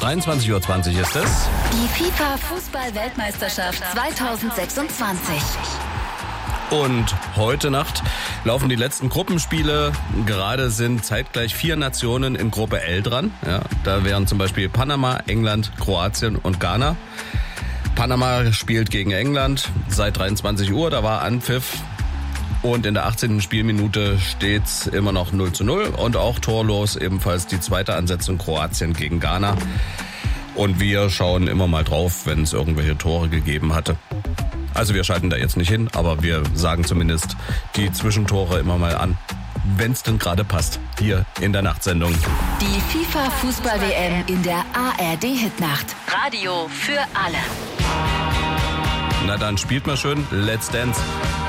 23:20 Uhr ist es. Die FIFA-Fußball-Weltmeisterschaft 2026. Und heute Nacht laufen die letzten Gruppenspiele. Gerade sind zeitgleich 4 Nationen in Gruppe L dran. Ja, da wären zum Beispiel Panama, England, Kroatien und Ghana. Panama spielt gegen England seit 23 Uhr, da war Anpfiff. Und in der 18. Spielminute steht's immer noch 0:0 und auch torlos ebenfalls die zweite Ansetzung Kroatien gegen Ghana. Und wir schauen immer mal drauf, wenn es irgendwelche Tore gegeben hatte. Also wir schalten da jetzt nicht hin, aber wir sagen zumindest die Zwischentore immer mal an, wenn es denn gerade passt, hier in der Nachtsendung. Die FIFA-Fußball-WM in der ARD-Hitnacht. Radio für alle. Na dann spielt mal schön Let's Dance.